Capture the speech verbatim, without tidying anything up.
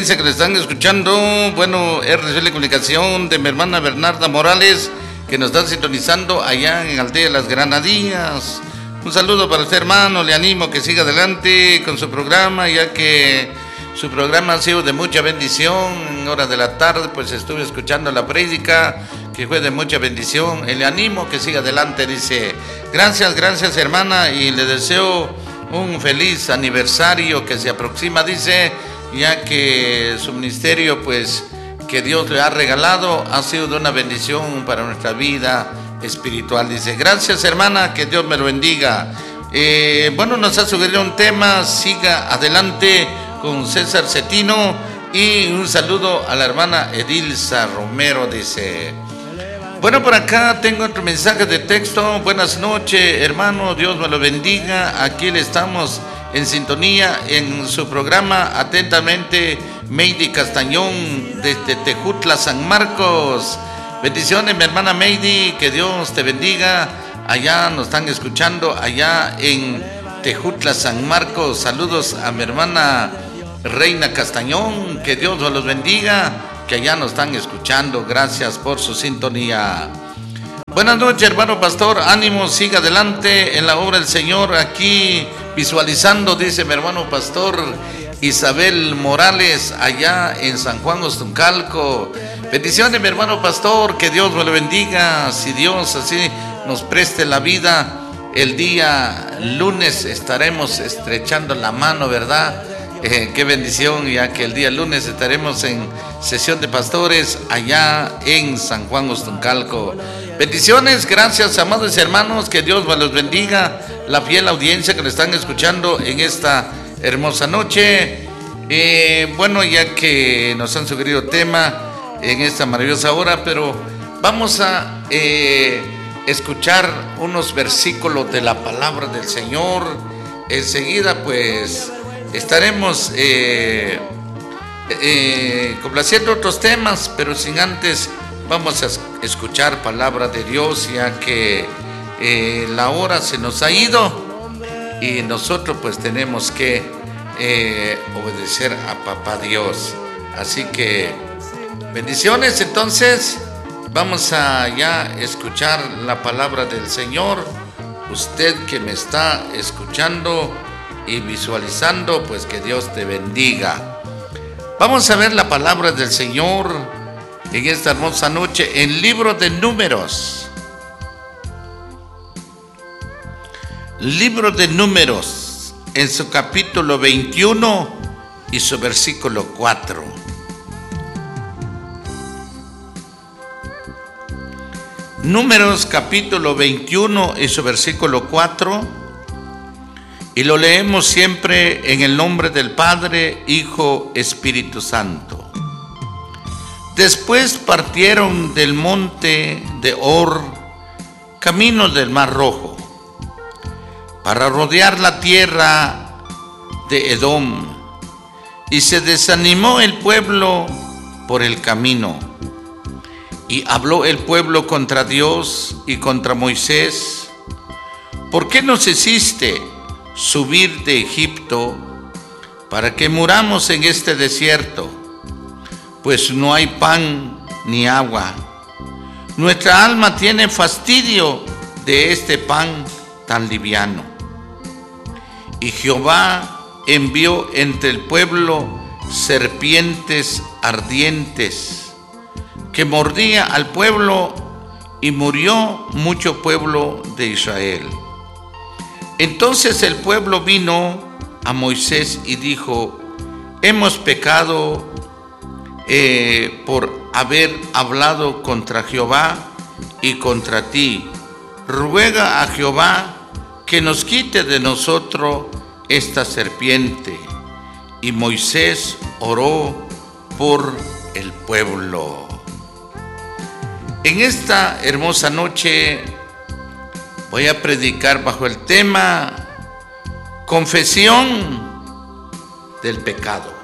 audiencia que le están escuchando. Bueno, R C L Comunicación de mi hermana Bernarda Morales, que nos están sintonizando allá en Aldea Las Granadillas. Un saludo para usted, hermano. Le animo que siga adelante con su programa, ya que su programa ha sido de mucha bendición. En horas de la tarde pues estuve escuchando la prédica, que fue de mucha bendición. Y le animo que siga adelante. Dice, gracias, gracias, hermana, y le deseo un feliz aniversario que se aproxima, dice, ya que su ministerio pues que Dios le ha regalado ha sido de una bendición para nuestra vida espiritual. Dice, gracias, hermana, que Dios me lo bendiga. Eh, bueno, nos ha sugerido un tema, siga adelante con César Cetino, y un saludo a la hermana Edilza Romero. Dice, bueno, por acá tengo otro mensaje de texto. Buenas noches, hermano, Dios me lo bendiga. Aquí le estamos en sintonía en su programa. Atentamente, Meidi Castañón desde Tejutla, San Marcos. Bendiciones, mi hermana Meidi, que Dios te bendiga. Allá nos están escuchando, allá en Tejutla, San Marcos. Saludos a mi hermana Reina Castañón, que Dios los bendiga, que allá nos están escuchando. Gracias por su sintonía. Buenas noches, hermano pastor, ánimo, siga adelante en la obra del Señor. Aquí visualizando, dice mi hermano pastor Isabel Morales, allá en San Juan Ostuncalco. Bendiciones, mi hermano pastor, que Dios me lo bendiga. Si Dios así nos preste la vida, el día lunes estaremos estrechando la mano, ¿verdad? Eh, qué bendición, ya que el día lunes estaremos en sesión de pastores allá en San Juan Ostuncalco. Bendiciones, gracias, amados hermanos, que Dios me los bendiga. La fiel audiencia que le están escuchando en esta hermosa noche. Eh, bueno, ya que nos han sugerido tema en esta maravillosa hora, pero vamos a eh, escuchar unos versículos de la palabra del Señor. Enseguida, pues, estaremos eh, eh, complaciendo otros temas, pero sin antes vamos a escuchar palabra de Dios, ya que eh, la hora se nos ha ido y nosotros pues tenemos que eh, obedecer a Papá Dios. Así que bendiciones. Entonces vamos a ya escuchar la palabra del Señor. Usted que me está escuchando y visualizando, pues que Dios te bendiga. Vamos a ver la palabra del Señor en esta hermosa noche en libro de Números. Libro de Números, en su capítulo veintiuno y su versículo cuatro. Números capítulo veintiuno y su versículo cuatro. Y lo leemos siempre en el nombre del Padre, Hijo, Espíritu Santo. Después partieron del monte de Hor, camino del Mar Rojo, para rodear la tierra de Edom, y se desanimó el pueblo por el camino. Y habló el pueblo contra Dios y contra Moisés: ¿por qué nos hiciste subir de Egipto para que muramos en este desierto? Pues no hay pan ni agua. Nuestra alma tiene fastidio de este pan tan liviano. Y Jehová envió entre el pueblo serpientes ardientes que mordía al pueblo, y murió mucho pueblo de Israel. Entonces el pueblo vino a Moisés y dijo: hemos pecado eh, por haber hablado contra Jehová y contra ti. Ruega a Jehová que nos quite de nosotros esta serpiente. Y Moisés oró por el pueblo. En esta hermosa noche voy a predicar bajo el tema confesión del pecado.